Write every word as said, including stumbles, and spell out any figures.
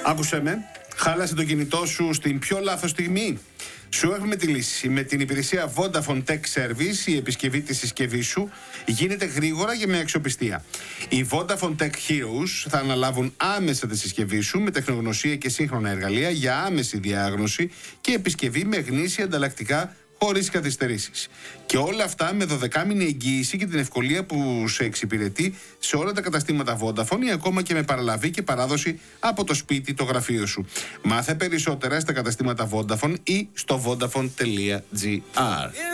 Άκουσε με, χάλασε το κινητό σου στην πιο λάθος στιγμή. Σου έχουμε τη λύση. Με την υπηρεσία Vodafone Tech Service, η επισκευή της συσκευής σου γίνεται γρήγορα και με αξιοπιστία. Οι Vodafone Tech Heroes θα αναλάβουν άμεσα τη συσκευή σου με τεχνογνωσία και σύγχρονα εργαλεία για άμεση διάγνωση και επισκευή με γνήσια ανταλλακτικά χωρίς καθυστερήσεις. Και όλα αυτά με δωδεκάμηνη εγγύηση και την ευκολία που σε εξυπηρετεί σε όλα τα καταστήματα Vodafone ή ακόμα και με παραλαβή και παράδοση από το σπίτι, το γραφείο σου. Μάθε περισσότερα στα καταστήματα Vodafone ή στο vodafone τελεία gr.